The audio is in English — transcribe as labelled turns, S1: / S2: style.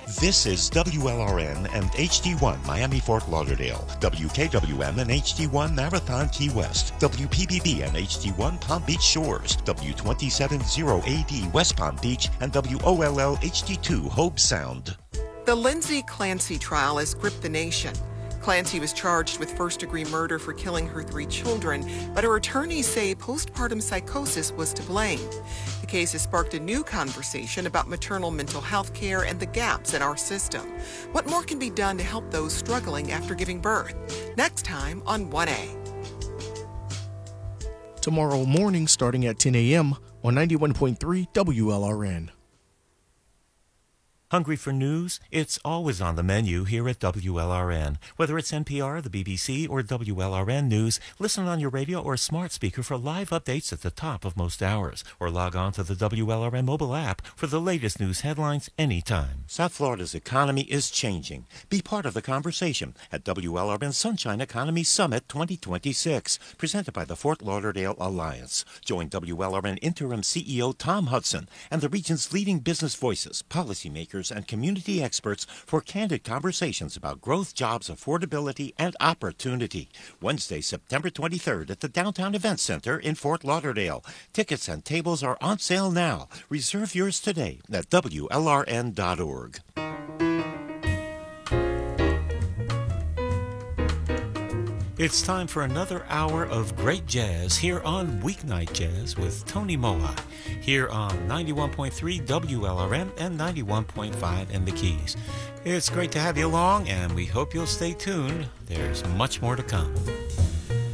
S1: This is WLRN and HD1 Miami Fort Lauderdale, WKWM and HD1 Marathon Key West, WPBB and HD1 Palm Beach Shores, W270AD West Palm Beach, and WOLL HD2 Hobe Sound.
S2: The Lindsay Clancy trial has gripped the nation. Clancy was charged with first-degree murder for killing her 3 children, but her attorneys say postpartum psychosis was to blame. The case has sparked a new conversation about maternal mental health care and the gaps in our system. What more can be done to help those struggling after giving birth? Next time on 1A.
S3: Tomorrow morning starting at 10 a.m. on 91.3 WLRN.
S4: Hungry for news? It's always on the menu here at WLRN. Whether it's NPR, the BBC, or WLRN News, listen on your radio or smart speaker for live updates at the top of most hours. Or log on to the WLRN mobile app for the latest news headlines anytime.
S1: South Florida's economy is changing. Be part of the conversation at WLRN Sunshine Economy Summit 2026, presented by the Fort Lauderdale Alliance. Join WLRN Interim CEO Tom Hudson and the region's leading business voices, policymakers, and community experts for candid conversations about growth, jobs, affordability, and opportunity. Wednesday, September 23rd at the Downtown Event Center in Fort Lauderdale. Tickets and tables are on sale now. Reserve yours today at WLRN.org.
S4: It's time for another hour of great jazz here on Weeknight Jazz with Tony Moa, here on 91.3 WLRN and 91.5 in the Keys. It's great to have you along, and we hope you'll stay tuned. There's much more to come.